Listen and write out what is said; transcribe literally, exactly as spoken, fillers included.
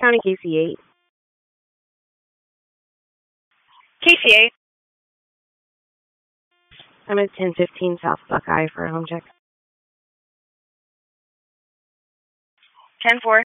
County, K C eight. K C eight. I'm at ten fifteen South Buckeye for a home check. ten four.